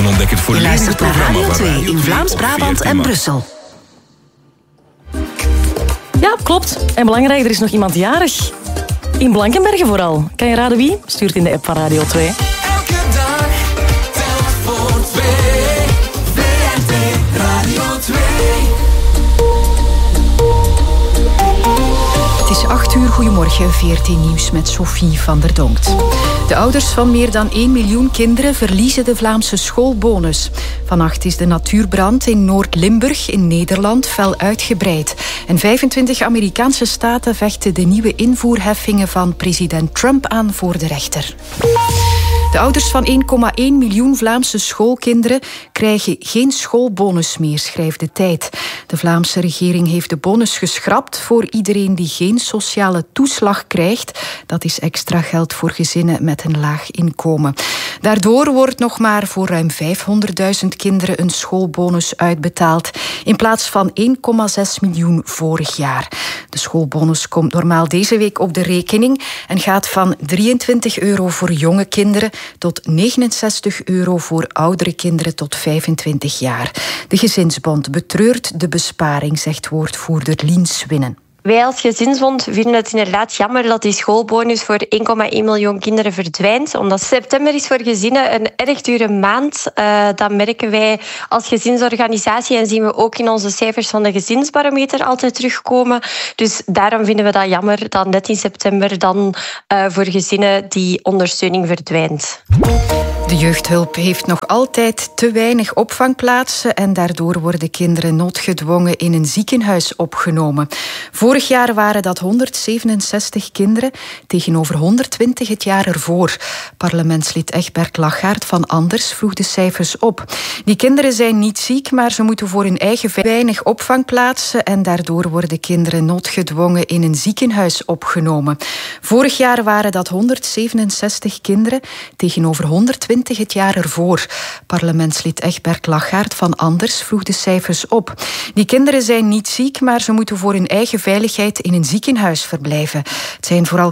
En ontdek het volledige programma Radio van 2 Radio in 2 Vlaams-Brabant op en 14 Brussel. Ja, klopt. En belangrijk, er is nog iemand jarig. In Blankenberge vooral. Kan je raden wie? Stuurt in de app van Radio 2. Elke dag telt voor twee. VRT Radio 2. Het is 8 uur, goedemorgen, VRT Nieuws met Sophie van der Donkt. De ouders van meer dan 1 miljoen kinderen verliezen de Vlaamse schoolbonus. Vannacht is de natuurbrand in Noord-Limburg in Nederland fel uitgebreid. En 25 Amerikaanse staten vechten de nieuwe invoerheffingen van president Trump aan voor de rechter. De ouders van 1,1 miljoen Vlaamse schoolkinderen krijgen geen schoolbonus meer, schrijft De Tijd. De Vlaamse regering heeft de bonus geschrapt voor iedereen die geen sociale toeslag krijgt. Dat is extra geld voor gezinnen met een laag inkomen. Daardoor wordt nog maar voor ruim 500.000 kinderen een schoolbonus uitbetaald, in plaats van 1,6 miljoen vorig jaar. De schoolbonus komt normaal deze week op de rekening en gaat van €23 voor jonge kinderen tot €69 voor oudere kinderen tot 25 jaar. De Gezinsbond betreurt de besparing, zegt woordvoerder Lien Swinnen. Wij als Gezinsbond vinden het inderdaad jammer dat die schoolbonus voor 1,1 miljoen kinderen verdwijnt. Omdat september is voor gezinnen een erg dure maand. Dat merken wij als gezinsorganisatie en zien we ook in onze cijfers van de gezinsbarometer altijd terugkomen. Dus daarom vinden we dat jammer dat net in september dan voor gezinnen die ondersteuning verdwijnt. De jeugdhulp heeft nog altijd te weinig opvangplaatsen en daardoor worden kinderen noodgedwongen in een ziekenhuis opgenomen. Vorig jaar waren dat 167 kinderen, tegenover 120 het jaar ervoor. Parlementslid Egbert Lachaert van Anders vroeg de cijfers op. Die kinderen zijn niet ziek, maar ze moeten voor hun eigen weinig opvangplaatsen en daardoor worden kinderen noodgedwongen in een ziekenhuis opgenomen. Vorig jaar waren dat 167 kinderen, tegenover 120 het jaar ervoor. Parlementslid Egbert Lachaert van Anders vroeg de cijfers op. Die kinderen zijn niet ziek, maar ze moeten voor hun eigen veiligheid in een ziekenhuis verblijven. Het zijn vooral